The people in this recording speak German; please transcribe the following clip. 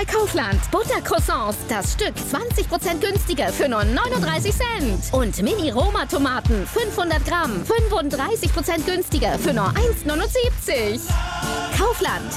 bei Kaufland. Buttercroissants, das Stück 20% günstiger für nur 39 Cent. Und Mini-Roma-Tomaten, 500 Gramm, 35% günstiger für nur 1,79. Kaufland,